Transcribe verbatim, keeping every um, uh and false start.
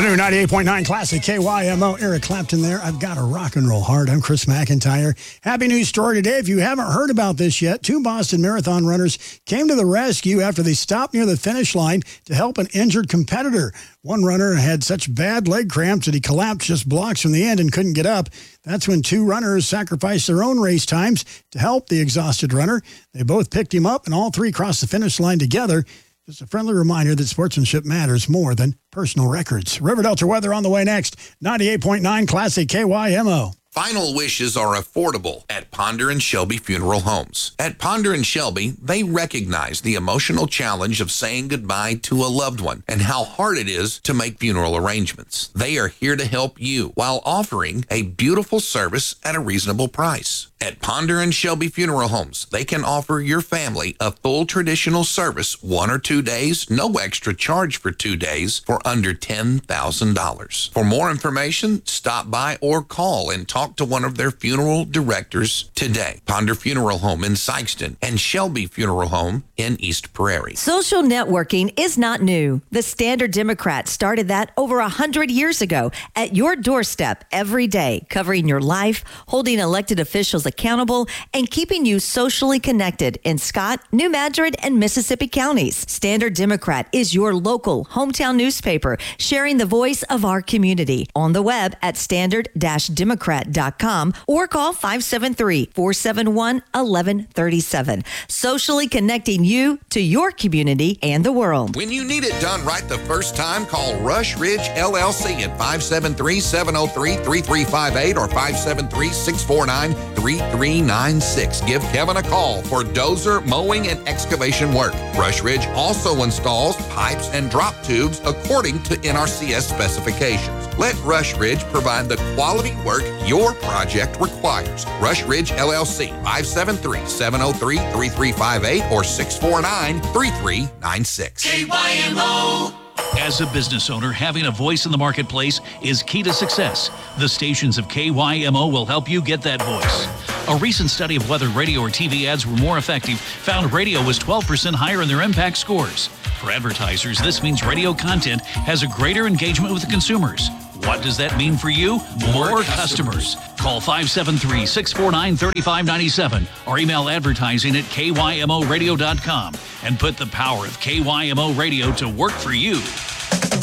The new ninety-eight point nine Classic K Y M O. Eric Clapton there. I've got a rock and roll heart. I'm Chris McIntyre. Happy news story today. If you haven't heard about this yet, two Boston Marathon runners came to the rescue after they stopped near the finish line to help an injured competitor. One runner had such bad leg cramps that he collapsed just blocks from the end and couldn't get up. That's when two runners sacrificed their own race times to help the exhausted runner. They both picked him up, and all three crossed the finish line together. Just a friendly reminder that sportsmanship matters more than personal records. River Delta weather on the way next. ninety-eight point nine Classic K Y M O. Final wishes are affordable at Ponder and Shelby Funeral Homes. At Ponder and Shelby, they recognize the emotional challenge of saying goodbye to a loved one and how hard it is to make funeral arrangements. They are here to help you while offering a beautiful service at a reasonable price. At Ponder and Shelby Funeral Homes, they can offer your family a full traditional service one or two days, no extra charge for two days, for under ten thousand dollars. For more information, stop by or call and talk to one of their funeral directors today. Ponder Funeral Home in Sykeston and Shelby Funeral Home in East Prairie. Social networking is not new. The Standard Democrat started that over one hundred years ago at your doorstep every day, covering your life, holding elected officials accountable, and keeping you socially connected in Scott, New Madrid, and Mississippi counties. Standard Democrat is your local hometown newspaper, sharing the voice of our community. On the web at standard dash democrat dot com or call five seven three, four seven one, one one three seven. Socially connecting you to your community and the world. When you need it done right the first time, call Rush Ridge L L C at five seven three, seven oh three, three three five eight or five seven three, six four nine, three three nine six. Give Kevin a call for dozer, mowing, and excavation work. Rush Ridge also installs pipes and drop tubes according to N R C S specifications. Let Rush Ridge provide the quality work your project requires. Rush Ridge L L C, five seven three, seven oh three, three three five eight or six four nine, three three nine six. K Y M O. As a business owner, having a voice in the marketplace is key to success. The stations of K Y M O will help you get that voice. A recent study of whether radio or T V ads were more effective found radio was twelve percent higher in their impact scores. For advertisers, this means radio content has a greater engagement with the consumers. What does that mean for you? More, More customers. customers. Call five seven three, six four nine, three five nine seven or email advertising at K Y M O radio dot com and put the power of K Y M O Radio to work for you.